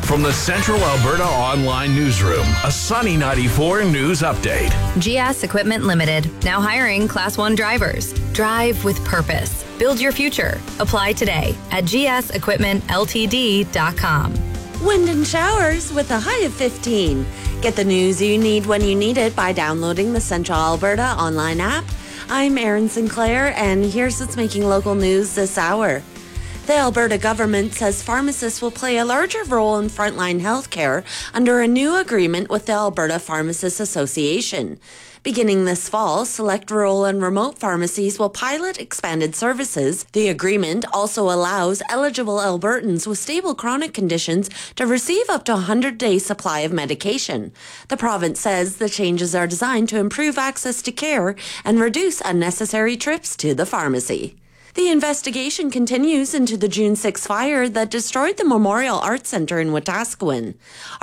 From the Central Alberta Online Newsroom, a Sunny 94 news update. GS Equipment Limited, now hiring Class 1 drivers. Drive with purpose. Build your future. Apply today at gsequipmentltd.com. Wind and showers with a high of 15. Get the news you need when you need it by downloading the Central Alberta online app. I'm Erin Sinclair, and here's what's making local news this hour. The Alberta government says pharmacists will play a larger role in frontline healthcare under a new agreement with the Alberta Pharmacists Association. Beginning this fall, select rural and remote pharmacies will pilot expanded services. The agreement also allows eligible Albertans with stable chronic conditions to receive up to a 100-day supply of medication. The province says the changes are designed to improve access to care and reduce unnecessary trips to the pharmacy. The investigation continues into the June 6 fire that destroyed the Memorial Arts Centre in Wetaskiwin.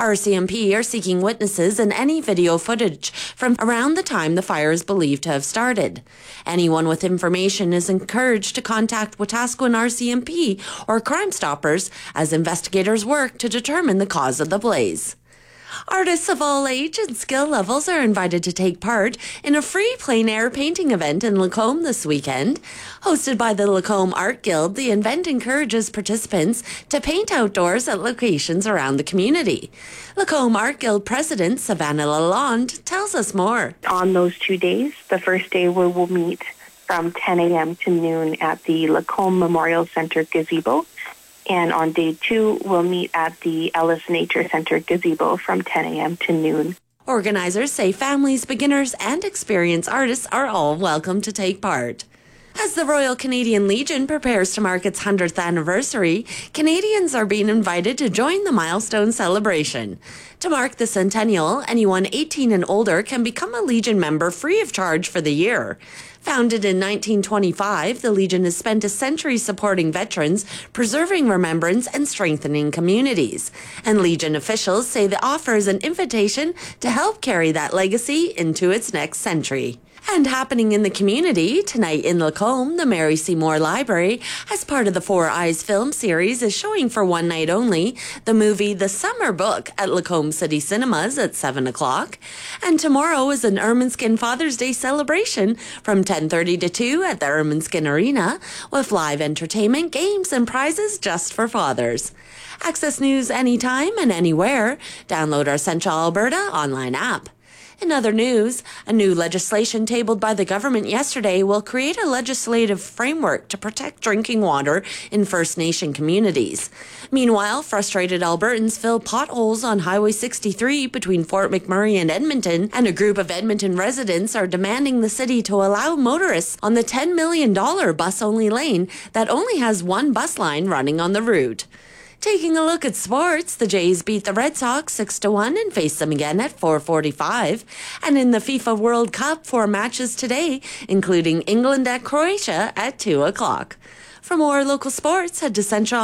RCMP are seeking witnesses and any video footage from around the time the fire is believed to have started. Anyone with information is encouraged to contact Wetaskiwin RCMP or Crime Stoppers as investigators work to determine the cause of the blaze. Artists of all age and skill levels are invited to take part in a free plein air painting event in Lacombe this weekend. Hosted by the Lacombe Art Guild, the event encourages participants to paint outdoors at locations around the community. Lacombe Art Guild President Savannah Lalonde tells us more. On those 2 days, the first day we will meet from 10 a.m. to noon at the Lacombe Memorial Centre gazebo. And on day 2, we'll meet at the Ellis Nature Center gazebo from 10 a.m. to noon. Organizers say families, beginners, and experienced artists are all welcome to take part. As the Royal Canadian Legion prepares to mark its 100th anniversary, Canadians are being invited to join the milestone celebration. To mark the centennial, anyone 18 and older can become a Legion member free of charge for the year. Founded in 1925, the Legion has spent a century supporting veterans, preserving remembrance, and strengthening communities. And Legion officials say the offer is an invitation to help carry that legacy into its next century. And happening in the community, tonight in Lacombe, the Mary Seymour Library, as part of the Four Eyes film series, is showing for one night only the movie The Summer Book at Lacombe City Cinemas at 7 o'clock. And tomorrow is an Ermineskin Father's Day celebration from 10:30 to 2 at the Ermineskin Arena, with live entertainment, games, and prizes just for fathers. Access news anytime and anywhere. Download our Central Alberta online app. In other news, a new legislation tabled by the government yesterday will create a legislative framework to protect drinking water in First Nation communities. Meanwhile, frustrated Albertans fill potholes on Highway 63 between Fort McMurray and Edmonton, and a group of Edmonton residents are demanding the city to allow motorists on the $10 million bus-only lane that only has one bus line running on the route. Taking a look at sports, the Jays beat the Red Sox 6-1 and face them again at 4:45. And in the FIFA World Cup, 4 matches today, including England at Croatia at 2 o'clock. For more local sports, head to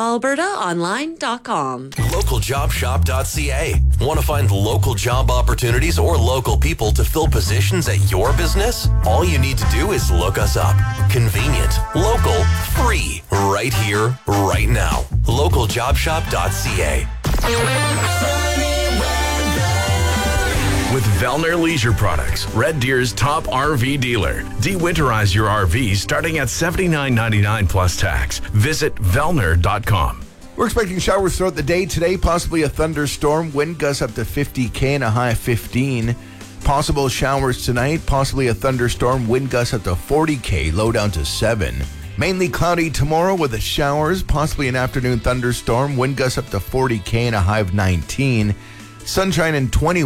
centralalbertaonline.com. Localjobshop.ca. Want to find local job opportunities or local people to fill positions at your business? All you need to do is look us up. Convenient, local, free, right here, right now. Localjobshop.ca. With Vellner Leisure Products, Red Deer's top RV dealer. De-winterize your RV starting at $79.99 plus tax. Visit Vellner.com. We're expecting showers throughout the day today, possibly a thunderstorm. Wind gusts up to 50 km and a high of 15. Possible showers tonight, possibly a thunderstorm. Wind gusts up to 40 km, low down to 7. Mainly cloudy tomorrow with the showers, possibly an afternoon thunderstorm. Wind gusts up to 40 km and a high of 19. Sunshine and 20.